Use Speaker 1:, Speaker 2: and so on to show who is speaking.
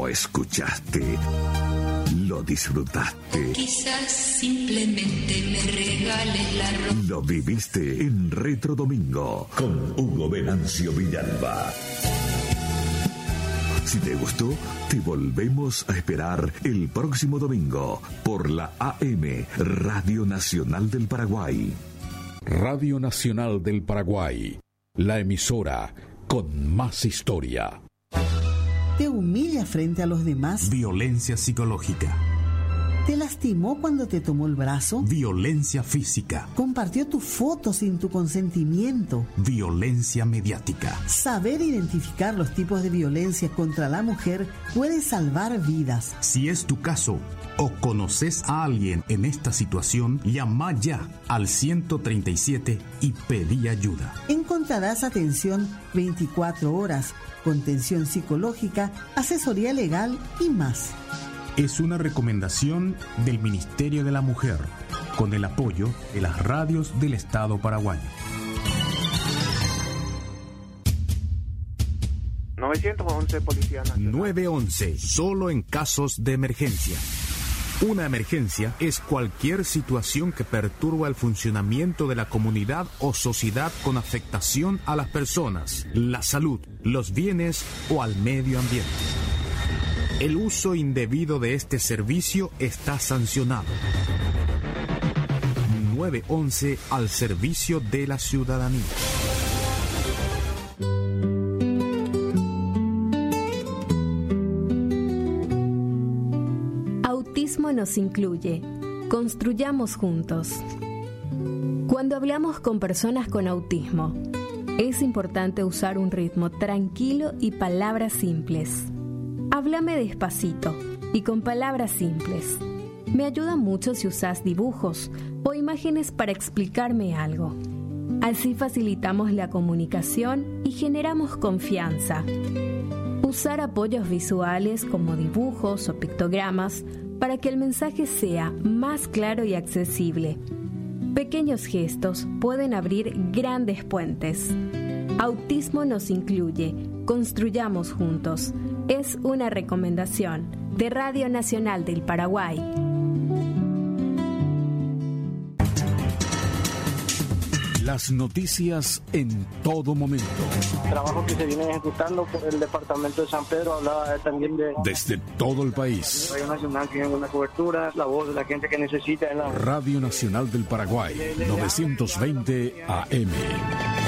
Speaker 1: escuchaste, lo disfrutaste.
Speaker 2: Quizás simplemente me regales la ropa.
Speaker 1: Lo viviste en Retro Domingo con Hugo Venancio Villalba. Si te gustó, te volvemos a esperar el próximo domingo por la AM Radio Nacional del Paraguay.
Speaker 3: Radio Nacional del Paraguay, la emisora con más historia.
Speaker 4: ¿Te humilla frente a los demás?
Speaker 5: Violencia psicológica.
Speaker 4: ¿Te lastimó cuando te tomó el brazo?
Speaker 5: Violencia física.
Speaker 4: ¿Compartió tu foto sin tu consentimiento?
Speaker 5: Violencia mediática.
Speaker 4: Saber identificar los tipos de violencia contra la mujer puede salvar vidas.
Speaker 5: Si es tu caso o conoces a alguien en esta situación, llama ya al 137 y pedí ayuda.
Speaker 4: Encontrarás atención 24 horas, contención psicológica, asesoría legal y más.
Speaker 5: Es una recomendación del Ministerio de la Mujer, con el apoyo de las radios del Estado paraguayo.
Speaker 6: 911 Policía Nacional.
Speaker 5: 911, solo en casos de emergencia. Una emergencia es cualquier situación que perturba el funcionamiento de la comunidad o sociedad con afectación a las personas, la salud, los bienes o al medio ambiente. El uso indebido de este servicio está sancionado. 911 al servicio de la ciudadanía.
Speaker 7: Autismo nos incluye. Construyamos juntos. Cuando hablamos con personas con autismo, es importante usar un ritmo tranquilo y palabras simples. Háblame despacito y con palabras simples. Me ayuda mucho si usas dibujos o imágenes para explicarme algo. Así facilitamos la comunicación y generamos confianza. Usar apoyos visuales como dibujos o pictogramas para que el mensaje sea más claro y accesible. Pequeños gestos pueden abrir grandes puentes. Autismo nos incluye. Construyamos juntos. Es una recomendación de Radio Nacional del Paraguay.
Speaker 3: Las noticias en todo momento.
Speaker 6: Trabajo que se viene ejecutando por el departamento de San Pedro, hablaba también de...
Speaker 3: Desde todo el país.
Speaker 6: Radio Nacional tiene una cobertura, la voz de la gente que necesita.
Speaker 3: Radio Nacional del Paraguay, 920 AM.